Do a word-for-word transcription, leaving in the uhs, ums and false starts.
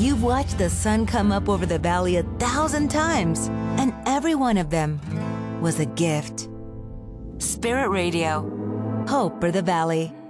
You've watched the sun come up over the valley a thousand times, and every one of them was a gift. Spirit Radio. Hope for the Valley.